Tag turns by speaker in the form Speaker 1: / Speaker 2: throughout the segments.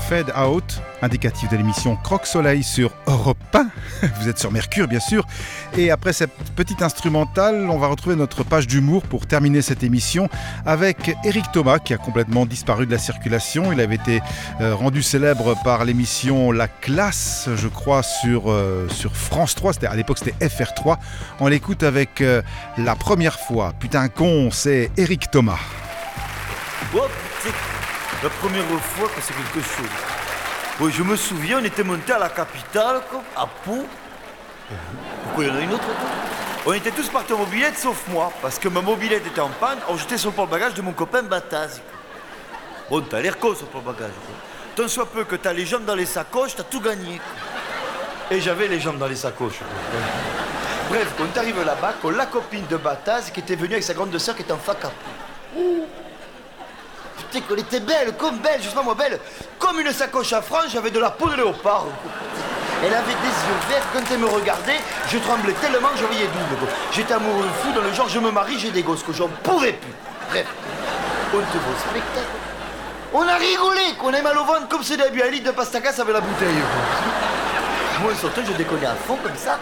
Speaker 1: Fade Out, indicatif de l'émission Croque-Soleil sur Europe 1. Vous êtes sur Mercure, bien sûr. Et après cette petite instrumentale, on va retrouver notre page d'humour pour terminer cette émission avec Eric Thomas, qui a complètement disparu de la circulation. Il avait été rendu célèbre par l'émission La Classe, je crois, sur France 3. À l'époque, c'était FR3. On l'écoute avec La Première fois. Putain con, c'est Eric Thomas.
Speaker 2: Oh, la première fois que c'est quelque chose. Oui, je me souviens, on était monté à la capitale, à Pau. Pourquoi il y en a une autre? On était tous partis en mobilette sauf moi, parce que ma mobilette était en panne. Alors j'étais sur le porte-bagages de mon copain Bataz. Bon, t'as l'air con sur le porte-bagages. Tant soit peu que t'as les jambes dans les sacoches, t'as tout gagné. Et j'avais les jambes dans les sacoches. Bref, quand t'arrives là-bas, la copine de Bataz qui était venue avec sa grande sœur qui était en fac à Pau. Putain, qu'elle était belle, je sais pas moi, belle, comme une sacoche à franges, j'avais de la peau de léopard. Elle avait des yeux verts, quand elle me regardait, je tremblais tellement que je voyais double. J'étais amoureux fou dans le genre, je me marie, j'ai des gosses, que j'en pouvais plus. Bref, on te voit au spectacle. On a rigolé, qu'on ait mal au ventre comme c'est d'habitude à litre de pastagas avec la bouteille. Moi, en sortant, je décollais à fond comme ça.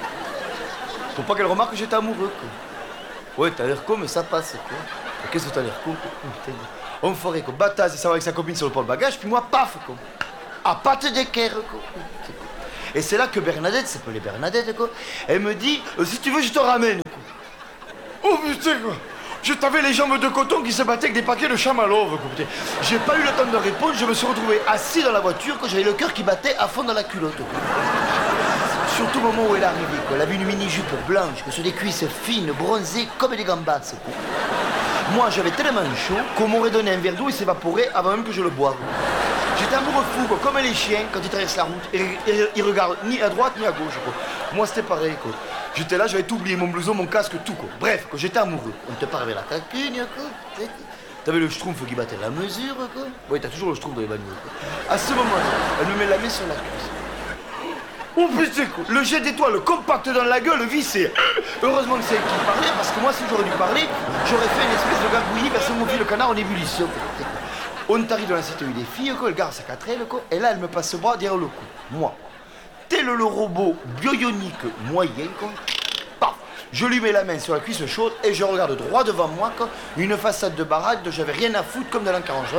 Speaker 2: Faut pas qu'elle remarque que j'étais amoureux, quoi. Ouais, t'as l'air con, mais ça passe, quoi. Qu'est-ce que t'as l'air con, quoi. On ferait quoi. Bataz, il s'en va avec sa copine sur le porte-bagages, puis moi, paf, quoi. À pâte d'équerre, quoi. Et c'est là que Bernadette, ça s'appelait Bernadette, quoi. Elle me dit, si tu veux, je te ramène, quoi. Oh putain, quoi. Je t'avais les jambes de coton qui se battaient avec des paquets de chamallows, quoi. Putain. J'ai pas eu le temps de répondre, je me suis retrouvé assis dans la voiture, quand j'avais le cœur qui battait à fond dans la culotte, quoi. Surtout au moment où elle est arrivée, quoi. Elle avait une mini-jupe blanche, que sur des cuisses fines, bronzées, comme des gambas, quoi. Moi, j'avais tellement chaud qu'on m'aurait donné un verre d'eau et s'évaporait avant même que je le boive. J'étais amoureux fou, quoi, comme les chiens quand ils traversent la route. Et ils regardent ni à droite ni à gauche, quoi. Moi, c'était pareil, quoi. J'étais là, j'avais tout oublié, mon blouson, mon casque, tout, quoi. Bref, quoi, j'étais amoureux. On te parlait la cacugne, quoi. T'avais le schtroumpf qui battait la mesure, quoi. Oui, t'as toujours le schtroumpf dans les bagnoles, quoi. À ce moment-là, elle me met la main sur la cuisse. Oh putain, quoi. Le jet d'étoile compact dans la gueule, vissé. Heureusement que c'est elle qui parlait, parce que moi, si j'aurais dû parler, j'aurais fait une espèce de gargouillis parce que mon fil le canard en ébullition. On t'arrive dans la cité des filles, quoi, elle garde sa quatrelle, quoi, et là, elle me passe le bras derrière le cou. Moi, tel le robot bionique moyen, quoi, paf, je lui mets la main sur la cuisse chaude et je regarde droit devant moi, quoi, une façade de baraque dont j'avais rien à foutre comme de l'an 40.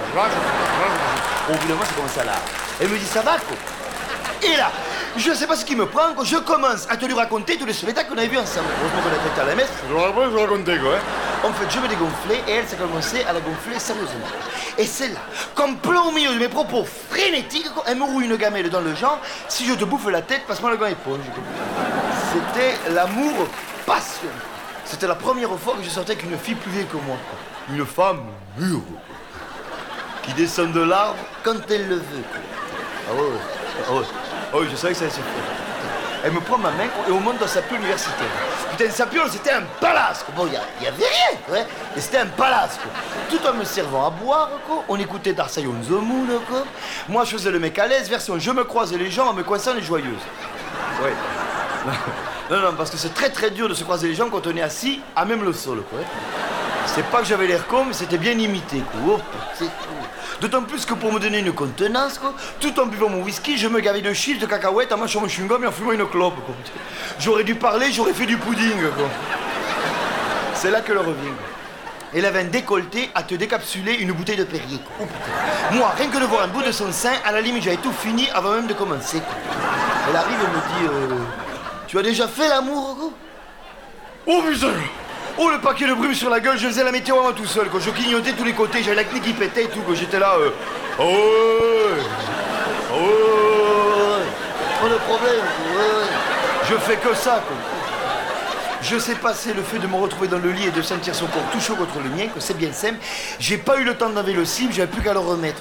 Speaker 2: Au bout d'un moment, ça commence à là. Elle me dit, ça va, quoi. Et là, je sais pas ce qui me prend, quoi. Je commence à te lui raconter tous les spectacles qu'on avait vus ensemble. Heureusement qu'on a fait à la messe, je racontais, quoi. En fait, je me dégonflais et elle s'est commencé à la gonfler sérieusement. Et c'est là, comme plein au milieu de mes propos frénétiques, quoi, elle me roule une gamelle dans le genre, si je te bouffe la tête, passe-moi le gant éponge. C'était l'amour passionné. C'était la première fois que je sortais avec une fille plus vieille que moi, quoi. Une femme mûre, qui descend de l'arbre quand elle le veut, quoi. Ah ouais, ah ouais. Oh oui, je savais que ça allait se faire. Elle me prend ma main et on monte dans sa piole universitaire. Putain, sa piole, c'était un palace, quoi. Bon, il y avait rien, ouais. Et c'était un palace, quoi. Tout en me servant à boire, quoi. On écoutait Dark Side on the Moon, quoi. Moi, je faisais le mec à l'aise, version je me croisais les jambes en me coinçant les joyeuses. Ouais. Non, parce que c'est très très dur de se croiser les jambes quand on est assis à même le sol, quoi. C'est pas que j'avais l'air con, mais c'était bien imité, quoi. Hop, c'est tout. D'autant plus que pour me donner une contenance, quoi, tout en buvant mon whisky, je me gavais de chips, de cacahuètes, en mâchant mon chewing-gum et en fumant une clope, quoi. J'aurais dû parler, j'aurais fait du pudding, quoi. C'est là que le revient. Elle avait un décolleté à te décapsuler une bouteille de Perrier, quoi. Oh, moi, rien que de voir un bout de son sein, à la limite, j'avais tout fini avant même de commencer, quoi. Elle arrive et me dit, tu as déjà fait l'amour, quoi? Oh putain! Oh, le paquet de brume sur la gueule, je faisais la météo à moi tout seul, quoi. Je clignotais de tous les côtés, j'avais l'acné qui pétait et tout, quoi. J'étais là, oh ouais, oh ouais, pas de problème, ouais. Je fais que ça, quoi. Je sais passer le fait de me retrouver dans le lit et de sentir son corps tout chaud contre le mien, que c'est bien simple. J'ai pas eu le temps d'enlever le cible, j'avais plus qu'à le remettre.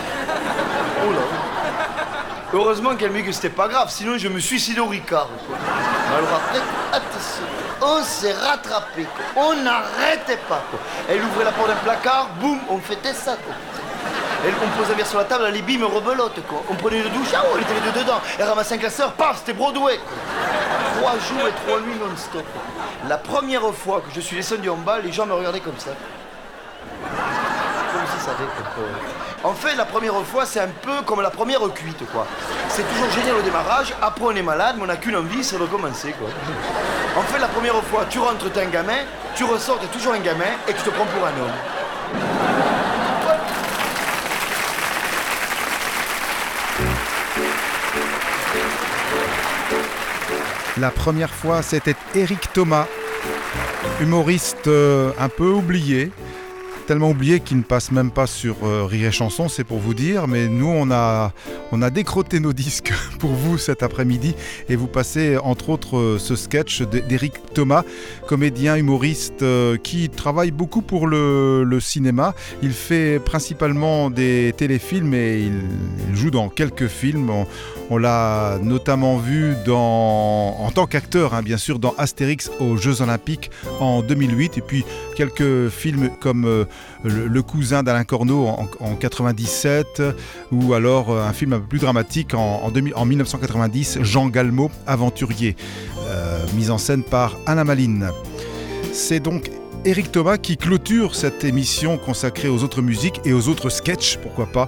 Speaker 2: Oh là. Heureusement qu'elle m'a dit que c'était pas grave, sinon je me suicidais au Ricard, quoi. Alors après, attention. On s'est rattrapé, quoi. On n'arrêtait pas, quoi. Elle ouvrait la porte d'un placard, boum, on fêtait ça, quoi. On posait un verre sur la table, les billes me rebelote, quoi. On prenait une douche, ah oh, on était les deux dedans. Elle ramassait un classeur, paf, c'était Broadway, quoi. 3 jours et 3 nuits non-stop. La première fois que je suis descendu en bas, les gens me regardaient comme ça. Comme si ça avait, quoi. En fait, la première fois, c'est un peu comme la première cuite, quoi. C'est toujours génial au démarrage, après on est malade, mais on n'a qu'une envie, c'est de recommencer, quoi. En fait, la première fois, tu rentres, t'es un gamin, tu ressors, t'es toujours un gamin, et tu te prends pour un homme.
Speaker 1: La première fois, c'était Eric Thomas, humoriste un peu oublié. Tellement oublié qu'il ne passe même pas sur Rire et Chanson, c'est pour vous dire. Mais nous, on a décroté nos disques pour vous cet après-midi. Et vous passez entre autres ce sketch d'Éric Thomas, comédien humoriste qui travaille beaucoup pour le cinéma. Il fait principalement des téléfilms et il joue dans quelques films. On l'a notamment vu en tant qu'acteur, bien sûr, dans Astérix aux Jeux Olympiques en 2008. Et puis quelques films comme Le cousin d'Alain Corneau en 97, ou alors un film un peu plus dramatique en 1990, Jean Galmo, aventurier, mise en scène par Alain Maline. C'est donc Eric Thomas qui clôture cette émission consacrée aux autres musiques et aux autres sketchs, pourquoi pas.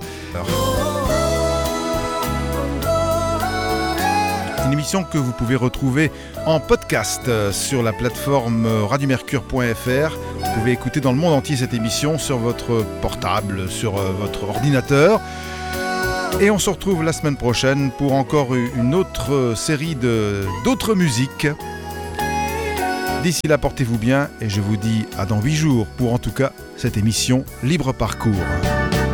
Speaker 1: Une émission que vous pouvez retrouver en podcast sur la plateforme radiomercure.fr. Vous pouvez écouter dans le monde entier cette émission sur votre portable, sur votre ordinateur. Et on se retrouve la semaine prochaine pour encore une autre série d'autres musiques. D'ici là, portez-vous bien et je vous dis à dans 8 jours pour en tout cas cette émission Libre Parcours.